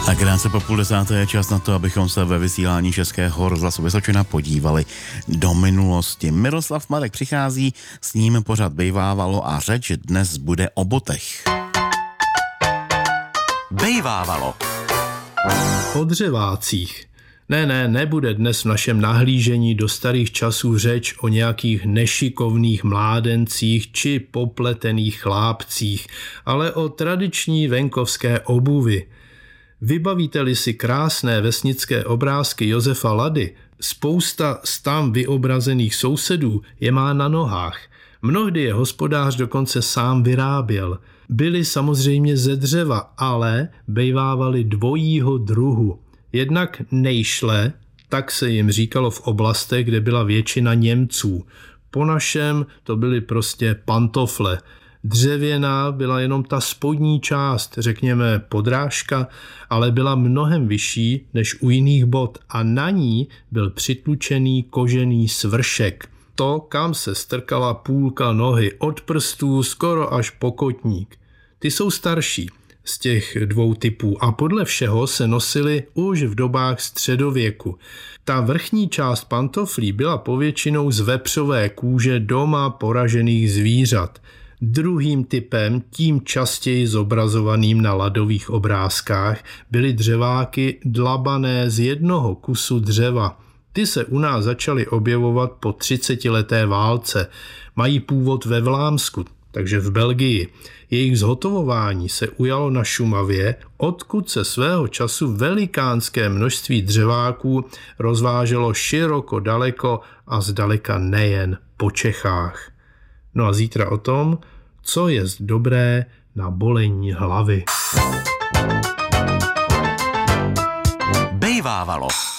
A krátce po 10:30 je čas na to, abychom se ve vysílání Českého rozhlasu Vysočina podívali do minulosti. Miroslav Marek přichází, s ním pořad bejvávalo a řeč dnes bude o botech. Bejvávalo. O dřevácích. Nebude dnes v našem nahlížení do starých časů řeč o nějakých nešikovných mládencích či popletených chlápcích, ale o tradiční venkovské obuvi. Vybavíte-li si krásné vesnické obrázky Josefa Lady, spousta z tam vyobrazených sousedů je má na nohách. Mnohdy je hospodář dokonce sám vyráběl. Byly samozřejmě ze dřeva, ale bejvávali dvojího druhu. Jednak nejšle, tak se jim říkalo v oblastech, kde byla většina Němců. Po našem to byly prostě pantofle. Dřevěná byla jenom ta spodní část, řekněme podrážka, ale byla mnohem vyšší než u jiných bot a na ní byl přitlučený kožený svršek. To, kam se strkala půlka nohy od prstů skoro až po kotník. Ty jsou starší z těch dvou typů a podle všeho se nosily už v dobách středověku. Ta vrchní část pantoflí byla povětšinou z vepřové kůže doma poražených zvířat. Druhým typem, tím častěji zobrazovaným na ladových obrázkách, byly dřeváky dlabané z jednoho kusu dřeva. Ty se u nás začaly objevovat po 30leté válce. Mají původ ve Vlámsku, takže v Belgii. Jejich zhotovování se ujalo na Šumavě, odkud se svého času velikánské množství dřeváků rozváželo široko daleko a zdaleka nejen po Čechách. No a zítra o tom, co je dobré na bolení hlavy. Bejvávalo.